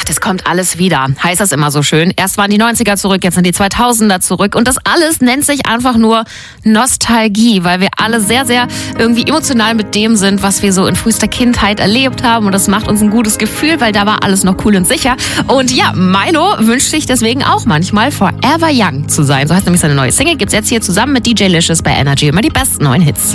Es kommt alles wieder, heißt das immer so schön. Erst waren die 90er zurück, jetzt sind die 2000er zurück. Und das alles nennt sich einfach nur Nostalgie, weil wir alle sehr, sehr irgendwie emotional mit dem sind, was wir so in frühester Kindheit erlebt haben. Und das macht uns ein gutes Gefühl, weil da war alles noch cool und sicher. Und ja, Milo wünscht sich deswegen auch manchmal Forever Young zu sein. So heißt nämlich seine neue Single. Gibt's jetzt hier zusammen mit DJ Licious bei Energy immer die besten neuen Hits.